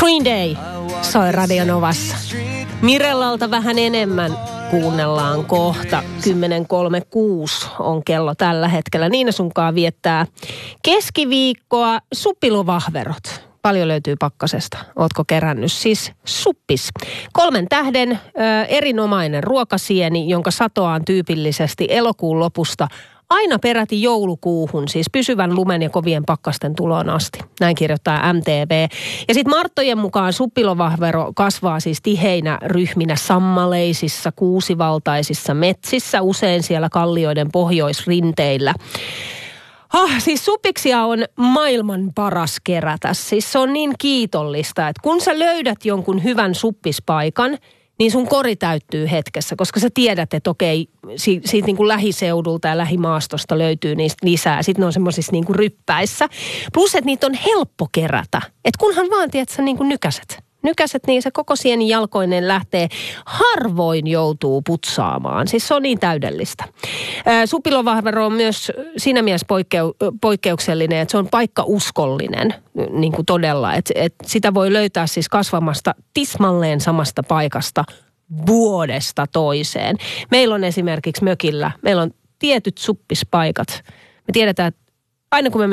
Green Day soi Radio Novassa. Mirellalta vähän enemmän kuunnellaan kohta. 10.36 on kello tällä hetkellä. Niina sunkaan viettää keskiviikkoa suppilovahverot. Paljon löytyy pakkasesta. Ootko kerännyt? Siis suppis. 3 tähden erinomainen ruokasieni, jonka satoaan tyypillisesti elokuun lopusta aina peräti joulukuuhun, siis pysyvän lumen ja kovien pakkasten tuloon asti. Näin kirjoittaa MTV. Ja sitten Marttojen mukaan suppilovahvero kasvaa siis tiheinä ryhminä sammaleisissa, kuusivaltaisissa metsissä, usein siellä kallioiden pohjoisrinteillä. Siis suppiksia on maailman paras kerätä. Siis se on niin kiitollista, että kun sä löydät jonkun hyvän suppispaikan, niin sun kori täyttyy hetkessä, koska sä tiedät, että okei, siitä niin kuin lähiseudulta ja lähimaastosta löytyy niistä lisää. Sitten ne on semmoisissa niin kuin ryppäissä. Plus, että niitä on helppo kerätä. Että kunhan vaan tiedät, että sä niin kuin nykäset, niin se koko sieni jalkoinen lähtee. Harvoin joutuu putsaamaan. Siis se on niin täydellistä. Suppilovahvero on myös siinä mielessä poikkeuksellinen, että se on paikkauskollinen niin kuin todella. Että sitä voi löytää siis kasvamasta tismalleen samasta paikasta vuodesta toiseen. Meillä on esimerkiksi mökillä, meillä on tietyt suppispaikat. Me tiedetään, että aina kun me